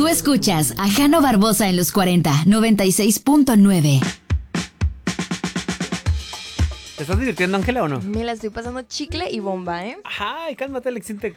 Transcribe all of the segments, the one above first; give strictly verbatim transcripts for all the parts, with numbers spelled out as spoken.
escuchas a Jano Barbosa en los cuarenta, noventa y seis punto nueve. ¿Te estás divirtiendo, Ángela, o no? Me la estoy pasando chicle y bomba, ¿eh? Ay, cálmate, Alexinte.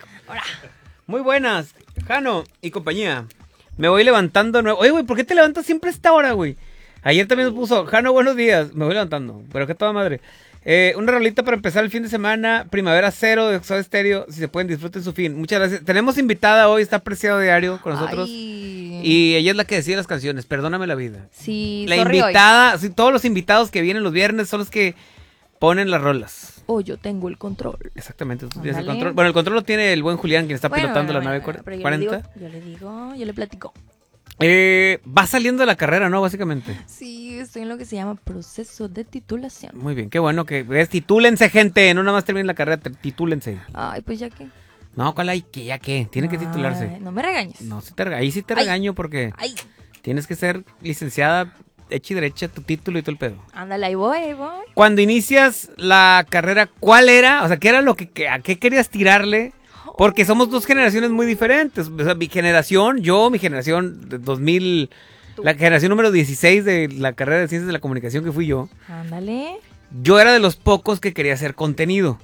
Muy buenas, Jano y compañía. Me voy levantando nuevo. Oye, güey, ¿por qué te levantas siempre a esta hora, güey? Ayer también nos puso, Jano, buenos días. Me voy levantando, pero qué toda madre. Eh, una rolita para empezar el fin de semana. Primavera Cero de Soda Stereo. Si se pueden, disfruten su fin. Muchas gracias. Tenemos invitada hoy, está Preciado Diario con nosotros. Ay. Y ella es la que decide las canciones. Perdóname la vida. Sí, La sorry invitada, sí, todos los invitados que vienen los viernes son los que ponen las rolas. Oh, yo tengo el control. Exactamente, tú tienes el Ándale. control. Bueno, el control lo tiene el buen Julián, quien está Bueno, pilotando bueno, la nave bueno, pero cuarenta. Yo le, digo, yo le digo, yo le platico. Eh, va saliendo de la carrera, ¿no? Básicamente. Sí, estoy en lo que se llama proceso de titulación. Muy bien, qué bueno que es. Titúlense, gente. No nada más terminen la carrera, te- titúlense. Ay, pues ya que. No, ¿cuál hay? ¿Qué? ¿Ya qué? Tiene que Ay, titularse. No me regañes. No, sí te rega- ahí sí te Ay. regaño porque Ay, tienes que ser licenciada, hecha y derecha, tu título y todo el pedo. ándale, ahí voy, ahí voy. Cuando inicias la carrera, ¿cuál era? O sea, ¿qué era lo que, que- a qué querías tirarle? Porque somos dos generaciones muy diferentes. O sea, mi generación, yo, mi generación de dos mil, la generación número dieciséis de la carrera de Ciencias de la Comunicación que fui yo, Ándale. yo era de los pocos que quería hacer contenido.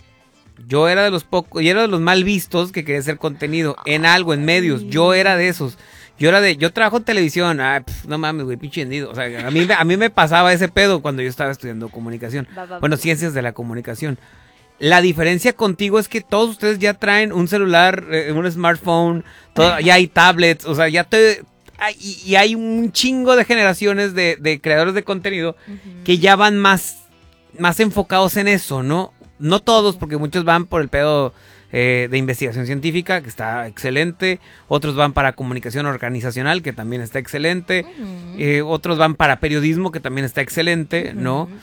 Yo era de los pocos, y era de los mal vistos que quería hacer contenido en algo, en medios. Yo era de esos. Yo era de, yo trabajo en televisión. Ah, pf, no mames, güey, pinche hendido. O sea, a mí, a mí me pasaba ese pedo cuando yo estaba estudiando comunicación. Va, va, Bueno, va. Ciencias de la Comunicación. La diferencia contigo es que todos ustedes ya traen un celular, eh, un smartphone, todo, ya hay tablets, o sea, ya te... hay- Y, y hay un chingo de generaciones de, de creadores de contenido Ujú. que ya van más, más enfocados en eso, ¿no? No todos, porque muchos van por el pedo eh, de investigación científica, que está excelente. Otros van para comunicación organizacional, que también está excelente. Ujú. Eh, otros van para periodismo, que también está excelente, ¿no? Ujú.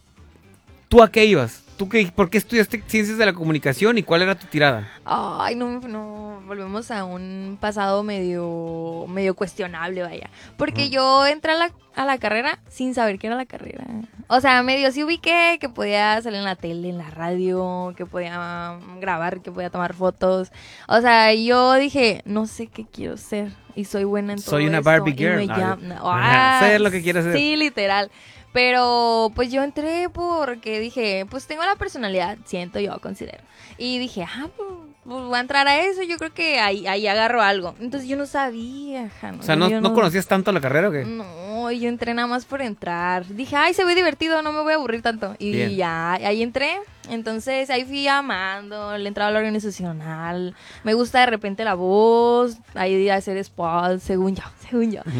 ¿Tú a qué ibas? ¿Tú qué, por qué estudiaste Ciencias de la Comunicación y cuál era tu tirada? Ay, no, no, volvemos a un pasado medio, medio cuestionable, vaya. Porque Ujú. yo entré a la, a la carrera sin saber qué era la carrera. O sea, medio sí ubiqué que podía salir en la tele, en la radio, que podía grabar, que podía tomar fotos. O sea, yo dije, no sé qué quiero ser y soy buena en todo Soy una esto, Barbie y girl. me No, llama- ajá, Ah, ser lo que quieres ser. Sí, literal. Pero pues yo entré porque dije, pues tengo la personalidad, siento yo, considero. Y dije, ah, pues, pues voy a entrar a eso, yo creo que ahí, ahí agarro algo. Entonces yo no sabía, Jano, O sea, ¿no, yo no conocías tanto la carrera o qué? No, yo entré nada más por entrar. Dije, ay, se ve divertido, no me voy a aburrir tanto. Y Bien. ya, ahí entré. Entonces ahí fui amando, le entraba a la organizacional. Me gusta de repente la voz, ahí de hacer spots, según yo, según yo. Ujú.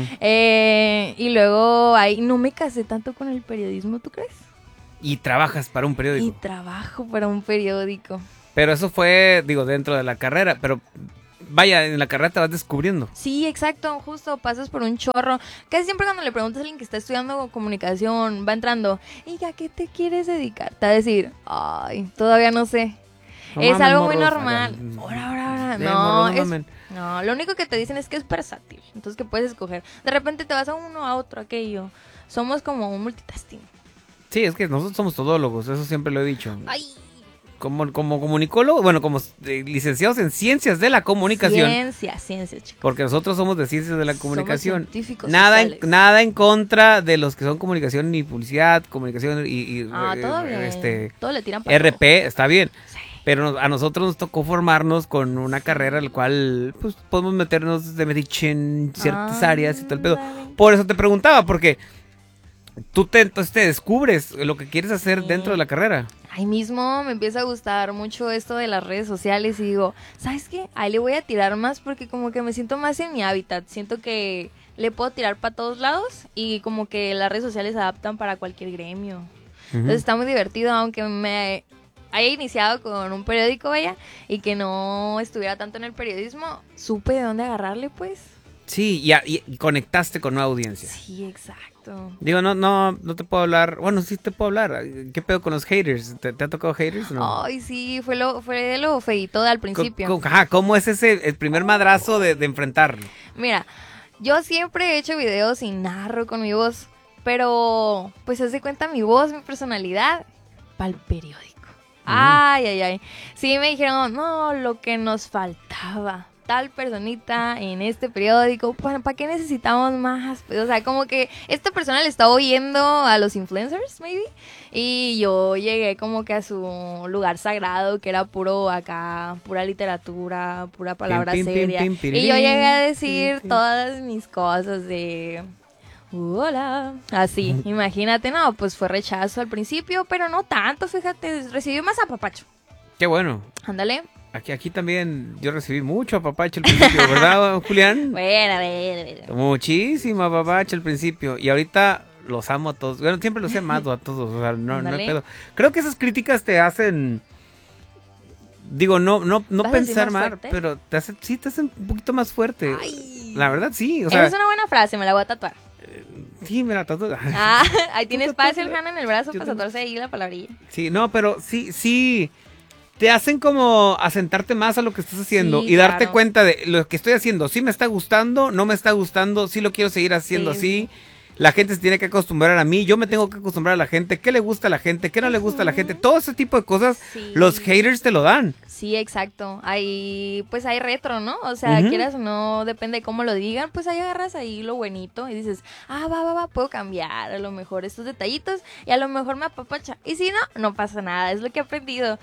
Eh, y luego ahí no me casé tanto con el periodismo, ¿tú crees? Y trabajas para un periódico. Y trabajo para un periódico. Pero eso fue, digo, dentro de la carrera. Pero vaya, en la carrera te vas descubriendo. Sí, exacto, justo pasas por un chorro. Casi siempre cuando le preguntas a alguien que está estudiando comunicación, va entrando, ¿y a qué te quieres dedicar? Te va a decir, ay, todavía no sé. No es mamen, algo muy morros, normal. hagan- Ahora, ahora, ahora. Sí, No, morros, no es- mamen. no, lo único que te dicen es que es versátil. Entonces que puedes escoger. De repente te vas a uno, a otro, a aquello. Somos como un multitasking. Sí, es que nosotros somos todólogos, eso siempre lo he dicho. Ay, Como, como comunicólogo, bueno, como eh, licenciados en Ciencias de la Comunicación. ciencia, ciencia, chicos. Porque nosotros somos de Ciencias de la Somos Comunicación. científicos Nada en, sociales. nada en contra de los que son comunicación y publicidad, comunicación y, y, Ah, todo eh, bien. este Todo le tiran para R P, está bien. Sí. Pero nos- a nosotros nos tocó formarnos con una carrera en la cual pues podemos meternos de metiche en ciertas áreas y todo el pedo. Ándale. Por eso te preguntaba, porque tú te, entonces te descubres lo que quieres hacer Sí. dentro de la carrera. Ahí mismo me empieza a gustar mucho esto de las redes sociales y digo, ¿sabes qué? Ahí le voy a tirar más porque como que me siento más en mi hábitat. Siento que le puedo tirar para todos lados y como que las redes sociales se adaptan para cualquier gremio. Entonces está muy divertido, aunque me haya iniciado con un periódico, vaya, y que no estuviera tanto en el periodismo, supe de dónde agarrarle, pues. Sí, y, a- y- y conectaste con nueva audiencia. Sí, exacto. Digo, no, no, no te puedo hablar. Bueno, sí te puedo hablar. ¿Qué pedo con los haters? ¿Te, te ha tocado haters o no? Ay, sí, fue lo, fue lo feíto de al Co- principio. co- ajá, ¿cómo es ese el primer madrazo de, de enfrentarlo? Mira, yo siempre he hecho videos y narro con mi voz, pero pues se hace cuenta mi voz, mi personalidad, para el periódico. Ay, ay, ay. Sí, me dijeron, no, lo que nos faltaba. tal personita en este periódico. ¿Para, ¿para qué necesitamos más? Pues, o sea, como que esta persona le está oyendo a los influencers, maybe. Y yo llegué como que a su lugar sagrado, que era puro acá, pura literatura, pura palabra Pim, pim, seria. pim, pim, Y yo llegué a pim, decir pim. todas mis cosas de... Hola, así, imagínate, no, pues fue rechazo al principio, pero no tanto, fíjate, recibí más apapacho. Qué bueno. Ándale. Aquí, aquí también yo recibí mucho apapacho al principio, ¿verdad, Julián? Bueno, a ver, a ver. Muchísimo apapacho al principio. Y ahorita los amo a todos. Bueno, siempre los he amado a todos. O sea, no, no hay Ándale. pedo. Creo que esas críticas te hacen. Digo, no, no, no ¿Vas a decir pensar más mal, fuerte? pero te hacen, sí te hacen un poquito más fuerte. Ay. La verdad, sí. O Esa sea, es una buena frase, me la voy a tatuar. sí, me la tatué. Ah, ahí tiene Tú espacio el tatúatela. Hannah en el brazo Yo para tengo- tatuarse ahí la palabrilla. Sí, no, pero sí, sí. Te hacen como asentarte más a lo que estás haciendo Sí, y darte claro. cuenta de lo que estoy haciendo. Sí me está gustando, no me está gustando, sí lo quiero seguir haciendo Sí, así. La gente se tiene que acostumbrar a mí, yo me tengo que acostumbrar a la gente. ¿Qué le gusta a la gente? ¿Qué no le gusta a la gente? Todo ese tipo de cosas, Sí. los haters te lo dan. Sí, exacto. Hay, pues hay retro, ¿no? O sea, Ujú. quieras o no, depende de cómo lo digan, pues ahí agarras ahí lo buenito y dices, ah, va, va, va, puedo cambiar a lo mejor estos detallitos y a lo mejor me apapacha. Y si no, no pasa nada, es lo que he aprendido.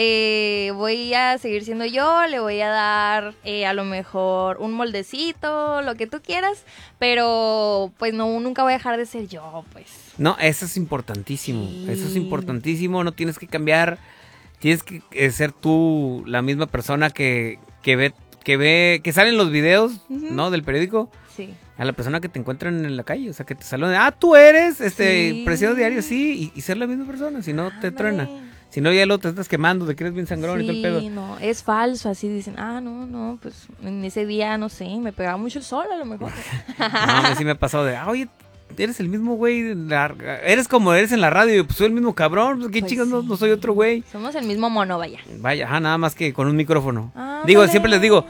Eh, voy a seguir siendo yo, le voy a dar eh, a lo mejor un moldecito, lo que tú quieras, pero pues no, nunca voy a dejar de ser yo, pues. No, eso es importantísimo. Sí. Eso es importantísimo. No tienes que cambiar. Tienes que eh, ser tú la misma persona que, que ve, que ve, que salen los videos, Ujú. ¿no? Del periódico. Sí. A la persona que te encuentran en la calle, o sea, que te saluden. Ah, tú eres, este, Sí. presidio diario, sí, y, y ser la misma persona, si no te Ándale. truena. Si no, ya lo te estás quemando, de que eres bien sangrón y todo el pedo. Sí, no, es falso, así dicen, ah, no, no, pues en ese día, no sé, me pegaba mucho el sol a lo mejor. No, a mí sí me ha pasado de, ah, oye, eres el mismo güey, la- eres como eres en la radio, pues soy el mismo cabrón, pues qué Pues chicos, no, sí. no soy otro güey. Somos el mismo mono, vaya. Vaya, ajá, nada más que con un micrófono. Ah, Digo, ándale. siempre les digo,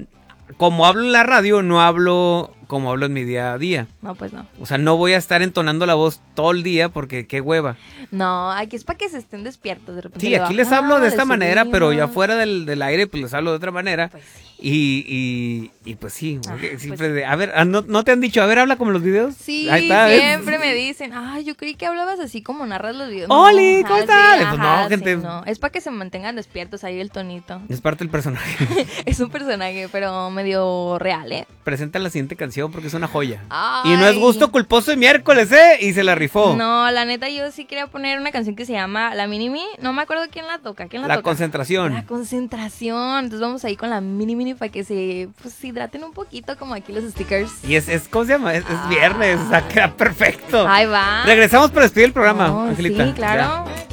como hablo en la radio, no hablo como hablo en mi día a día. No, pues no. O sea, no voy a estar entonando la voz todo el día porque qué hueva. No, aquí es para que se estén despiertos de repente. Sí, le aquí les bajamos, hablo de le esta manera, pero ya subimos. fuera del, del aire, pues les hablo de otra manera. Pues sí. Y, y, y pues sí, Ah, porque pues siempre de, a ver, ah, ¿no, ¿no te han dicho, a ver, habla como los videos? Sí, Ahí está, ¿ves? siempre me dicen, ay, yo creí que hablabas así como narras los videos. ¡Oli! No, ¿Cómo ajá, estás? sí, Pues no, ajá, gente. sí, no. Es para que se mantengan despiertos ahí el tonito. Es parte del personaje. Es un personaje, pero medio real, ¿eh? Presenta la siguiente canción porque es una joya. Ay. Y no es gusto culposo de miércoles, ¿eh? Y se la rifó. No, la neta, yo sí quería poner una canción que se llama La Mini Mi. No me acuerdo quién la toca. ¿Quién la, La toca? concentración. La concentración. Entonces vamos ahí con la Mini Mini para que se pues, se hidraten un poquito, como aquí los stickers. Y es, es ¿cómo se llama? Es, es viernes, o sea, queda perfecto. Ahí va. Regresamos para despedir el programa, No, Angelita. sí, claro. Ya.